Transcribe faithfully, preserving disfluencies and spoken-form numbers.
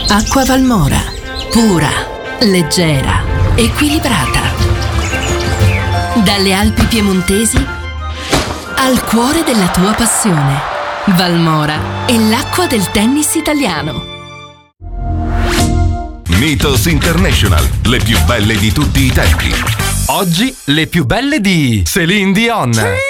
Acqua Valmora, pura, leggera, equilibrata. Dalle Alpi piemontesi al cuore della tua passione. Valmora è l'acqua del tennis italiano. Mythos International, le più belle di tutti i tempi. Oggi le più belle di Céline Dion.